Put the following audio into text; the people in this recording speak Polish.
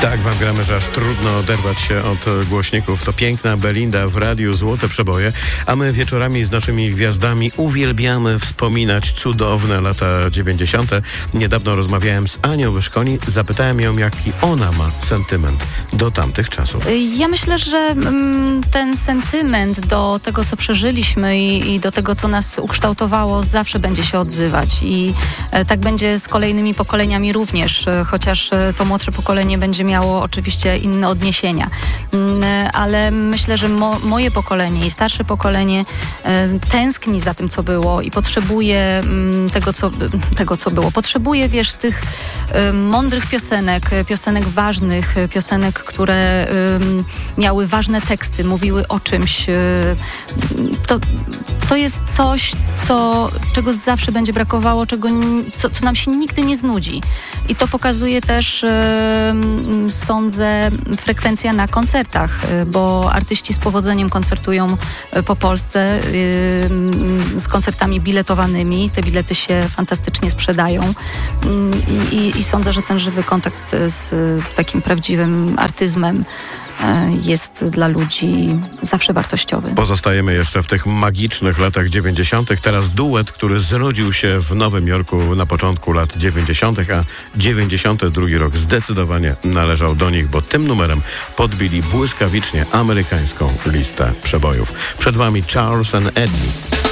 Tak wam gramy, że aż trudno oderwać się od głośników. To piękna Belinda w radiu, złote przeboje, a my wieczorami z naszymi gwiazdami uwielbiamy wspominać cudowne lata 90. Niedawno rozmawiałem z Anią Wyszkoni, zapytałem ją, jaki ona ma sentyment do tamtych czasów. Ja myślę, że ten sentyment do tego, co przeżyliśmy i do tego, co nas ukształtowało, zawsze będzie się odzywać i tak będzie z kolejnymi pokoleniami również, chociaż to młodsze pokolenie będzie miało oczywiście inne odniesienia. Ale myślę, że moje pokolenie i starsze pokolenie tęskni za tym, co było i potrzebuje tego, co było. Potrzebuje, tych mądrych piosenek ważnych, piosenek, które miały ważne teksty, mówiły o czymś. To jest coś, czego zawsze będzie brakowało, co nam się nigdy nie znudzi. I to pokazuje też, sądzę, frekwencja na koncertach, bo artyści z powodzeniem koncertują po Polsce z koncertami biletowanymi. Te bilety się fantastycznie sprzedają i sądzę, że ten żywy kontakt z takim prawdziwym artyzmem jest dla ludzi zawsze wartościowy. Pozostajemy jeszcze w tych magicznych latach 90. Teraz duet, który zrodził się w Nowym Jorku na początku lat 90., a 92 rok zdecydowanie należał do nich, bo tym numerem podbili błyskawicznie amerykańską listę przebojów. Przed wami Charles & Eddie.